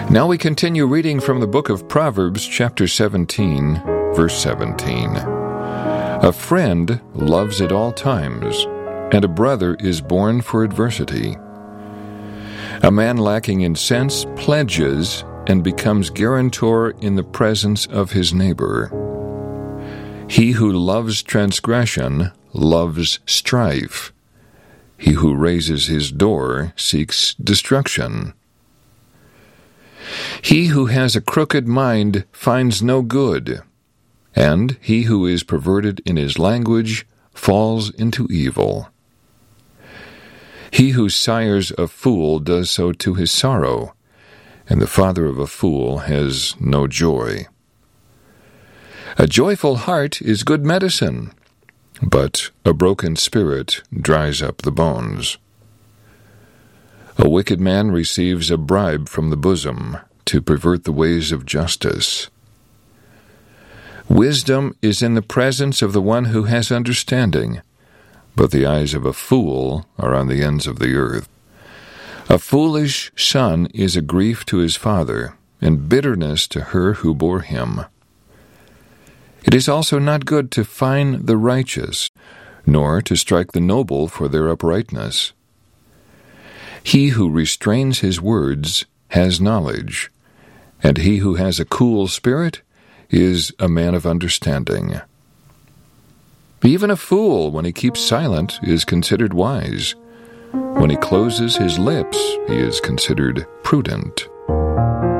Now we continue reading from the book of Proverbs, chapter 17, verse 17. A friend loves at all times, and a brother is born for adversity. A man lacking in sense pledges and becomes guarantor in the presence of his neighbor. He who loves transgression loves strife. He who raises his door seeks destruction. He who has a crooked mind finds no good, and he who is perverted in his language falls into evil. He who sires a fool does so to his sorrow, and the father of a fool has no joy. A joyful heart is good medicine, but a broken spirit dries up the bones. A wicked man receives a bribe from the bosom to pervert the ways of justice. Wisdom is in the presence of the one who has understanding, but the eyes of a fool are on the ends of the earth. A foolish son is a grief to his father, and bitterness to her who bore him. It is also not good to fine the righteous, nor to strike the noble for their uprightness. He who restrains his words has knowledge, and he who has a cool spirit is a man of understanding. Even a fool, when he keeps silent, is considered wise. When he closes his lips, he is considered prudent.